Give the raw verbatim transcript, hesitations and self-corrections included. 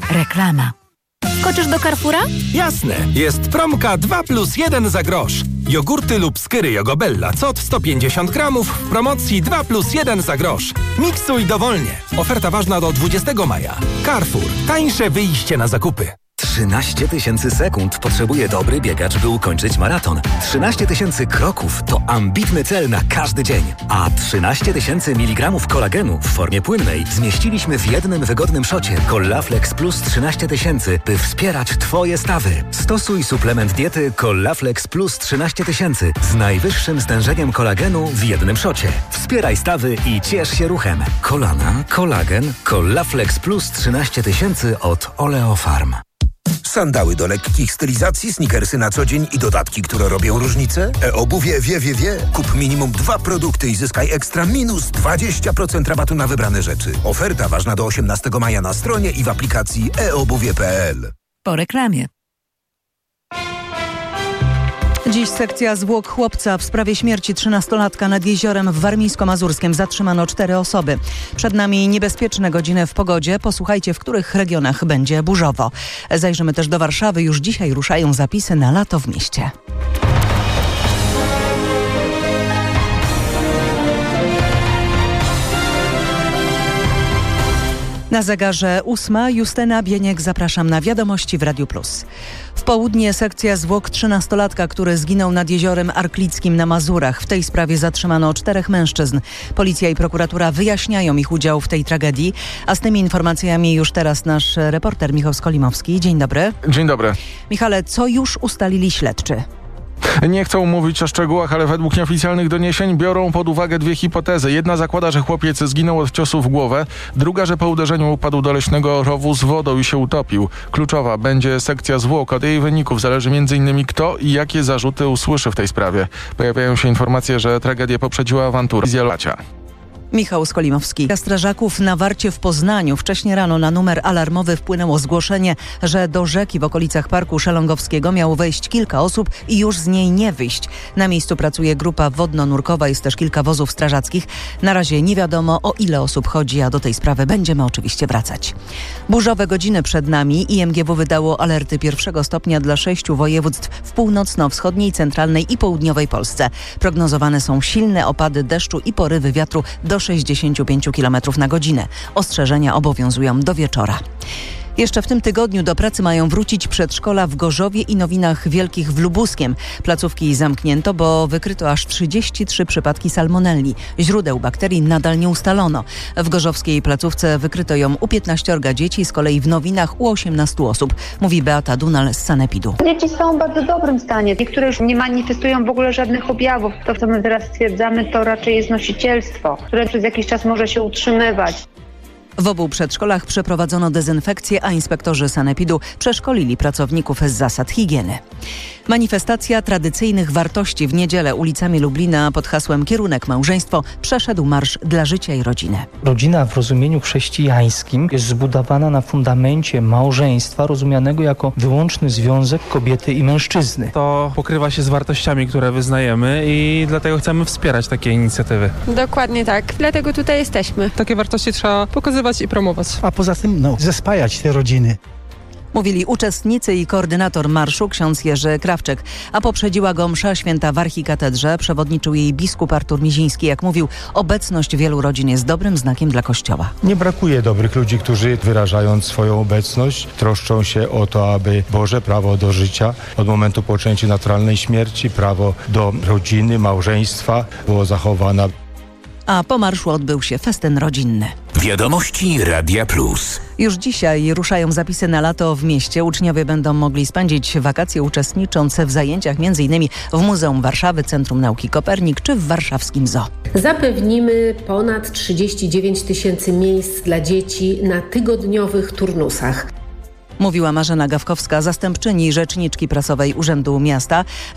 Reklama. Skoczysz do Carrefoura? Jasne. Jest promka dwa plus jeden za grosz. Jogurty lub skyry Jogobella C O T sto pięćdziesiąt gramów w promocji dwa plus jeden za grosz. Miksuj dowolnie. Oferta ważna do dwudziestego maja. Carrefour. Tańsze wyjście na zakupy. trzynaście tysięcy sekund potrzebuje dobry biegacz, by ukończyć maraton. trzynaście tysięcy kroków to ambitny cel na każdy dzień. A trzynaście tysięcy miligramów kolagenu w formie płynnej zmieściliśmy w jednym wygodnym szocie Collaflex Plus trzynaście tysięcy, by wspierać Twoje stawy. Stosuj suplement diety Collaflex Plus trzynaście tysięcy z najwyższym stężeniem kolagenu w jednym szocie. Wspieraj stawy i ciesz się ruchem. Kolana, kolagen, Collaflex Plus trzynaście tysięcy od Oleofarm. Sandały do lekkich stylizacji, sneakersy na co dzień i dodatki, które robią różnicę? E-obuwie wie, wie, wie. Kup minimum dwa produkty i zyskaj ekstra minus dwadzieścia procent rabatu na wybrane rzeczy. Oferta ważna do osiemnastego maja na stronie i w aplikacji e obuwie kropka p l. Po reklamie. Dziś sekcja zwłok chłopca. W sprawie śmierci trzynastolatka nad jeziorem w Warmińsko-Mazurskiem zatrzymano cztery osoby. Przed nami niebezpieczne godziny w pogodzie. Posłuchajcie, w których regionach będzie burzowo. Zajrzymy też do Warszawy. Już dzisiaj ruszają zapisy na lato w mieście. Na zegarze ósma. Justyna Bieniek, zapraszam na Wiadomości w Radiu Plus. W południe sekcja zwłok trzynastolatka, który zginął nad jeziorem Arklickim na Mazurach. W tej sprawie zatrzymano czterech mężczyzn. Policja i prokuratura wyjaśniają ich udział w tej tragedii. A z tymi informacjami już teraz nasz reporter Michał Skolimowski. Dzień dobry. Dzień dobry. Michale, co już ustalili śledczy? Nie chcą mówić o szczegółach, ale według nieoficjalnych doniesień biorą pod uwagę dwie hipotezy. Jedna zakłada, że chłopiec zginął od ciosu w głowę, druga, że po uderzeniu upadł do leśnego rowu z wodą i się utopił. Kluczowa będzie sekcja zwłok. Od jej wyników zależy m.in. kto i jakie zarzuty usłyszy w tej sprawie. Pojawiają się informacje, że tragedię poprzedziła awantura. Michał Skolimowski. Strażaków na Warcie w Poznaniu. Wcześniej rano na numer alarmowy wpłynęło zgłoszenie, że do rzeki w okolicach Parku Szelongowskiego miało wejść kilka osób i już z niej nie wyjść. Na miejscu pracuje grupa wodno-nurkowa, jest też kilka wozów strażackich. Na razie nie wiadomo, o ile osób chodzi, a do tej sprawy będziemy oczywiście wracać. Burzowe godziny przed nami. I M G W wydało alerty pierwszego stopnia dla sześciu województw w północno-wschodniej, centralnej i południowej Polsce. Prognozowane są silne opady deszczu i porywy wiatru do sześćdziesiąt pięć kilometrów na godzinę. Ostrzeżenia obowiązują do wieczora. Jeszcze w tym tygodniu do pracy mają wrócić przedszkola w Gorzowie i Nowinach Wielkich w Lubuskiem. Placówki zamknięto, bo wykryto aż trzydzieści trzy przypadki salmonelli. Źródeł bakterii nadal nie ustalono. W gorzowskiej placówce wykryto ją u piętnaściorga dzieci, z kolei w Nowinach u osiemnastu osób, mówi Beata Dunal z Sanepidu. Dzieci są w bardzo dobrym stanie. Niektóre już nie manifestują w ogóle żadnych objawów. To, co my teraz stwierdzamy, to raczej jest nosicielstwo, które przez jakiś czas może się utrzymywać. W obu przedszkolach przeprowadzono dezynfekcję, a inspektorzy Sanepidu przeszkolili pracowników z zasad higieny. Manifestacja tradycyjnych wartości w niedzielę ulicami Lublina pod hasłem Kierunek Małżeństwo przeszedł marsz dla życia i rodziny. Rodzina w rozumieniu chrześcijańskim jest zbudowana na fundamencie małżeństwa rozumianego jako wyłączny związek kobiety i mężczyzny. To pokrywa się z wartościami, które wyznajemy i dlatego chcemy wspierać takie inicjatywy. Dokładnie tak, dlatego tutaj jesteśmy. Takie wartości trzeba pokazywać i promować. A poza tym no, zespajać te rodziny. Mówili uczestnicy i koordynator marszu ksiądz Jerzy Krawczyk, a poprzedziła go msza święta w archikatedrze. Przewodniczył jej biskup Artur Miziński. Jak mówił, obecność wielu rodzin jest dobrym znakiem dla Kościoła. Nie brakuje dobrych ludzi, którzy wyrażając swoją obecność troszczą się o to, aby Boże prawo do życia od momentu poczęcia naturalnej śmierci, prawo do rodziny, małżeństwa było zachowane. A po marszu odbył się festyn rodzinny. Wiadomości Radia Plus. Już dzisiaj ruszają zapisy na lato w mieście. Uczniowie będą mogli spędzić wakacje uczestnicząc w zajęciach m.in. w Muzeum Warszawy, Centrum Nauki Kopernik czy w warszawskim Zoo. Zapewnimy ponad trzydzieści dziewięć tysięcy miejsc dla dzieci na tygodniowych turnusach. Mówiła Marzena Gawkowska, zastępczyni rzeczniczki prasowej Urzędu Miasta.